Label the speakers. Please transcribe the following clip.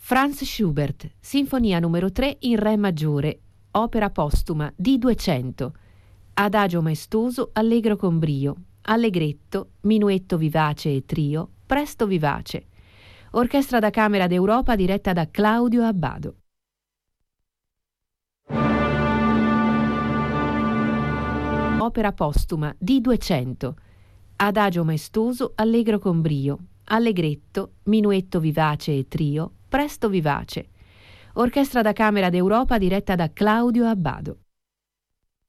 Speaker 1: Franz Schubert, Sinfonia numero 3 in Re maggiore, opera postuma D200, adagio maestoso, allegro con brio, allegretto, minuetto vivace e trio, presto vivace. Orchestra da Camera d'Europa diretta da Claudio Abbado. Opera postuma D200, adagio maestoso, allegro con brio, allegretto, minuetto vivace e trio, presto vivace. Orchestra da Camera d'Europa diretta da Claudio Abbado.